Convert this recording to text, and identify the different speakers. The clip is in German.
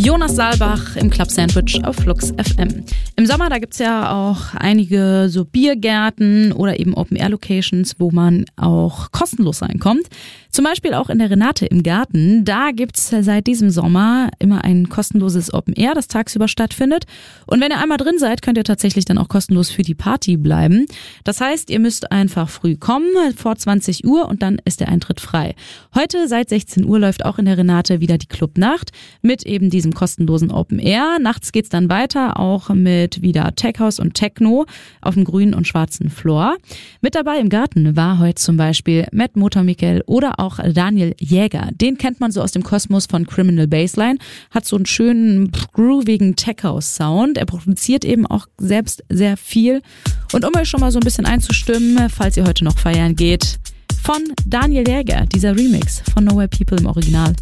Speaker 1: Jonas Saalbach im Club Sandwich auf Flux FM. Im Sommer, da gibt's ja auch einige so Biergärten oder eben Open-Air-Locations, wo man auch kostenlos reinkommt. Zum Beispiel auch in der Renate im Garten. Da gibt's seit diesem Sommer immer ein kostenloses Open-Air, das tagsüber stattfindet. Und wenn ihr einmal drin seid, könnt ihr tatsächlich dann auch kostenlos für die Party bleiben. Das heißt, ihr müsst einfach früh kommen, vor 20 Uhr und dann ist der Eintritt frei. Heute seit 16 Uhr läuft auch in der Renate wieder die Clubnacht mit eben diesem kostenlosen Open Air. Nachts geht's dann weiter, auch mit wieder Tech House und Techno auf dem grünen und schwarzen Floor. Mit dabei im Garten war heute zum Beispiel Matt Motormikkel oder auch Daniel Jäger. Den kennt man so aus dem Kosmos von Criminal Bassline, hat so einen schönen groovigen Tech House Sound. Er produziert eben auch selbst sehr viel. Und um euch schon mal so ein bisschen einzustimmen, falls ihr heute noch feiern geht, von Daniel Jäger, dieser Remix von Nowhere People im Original.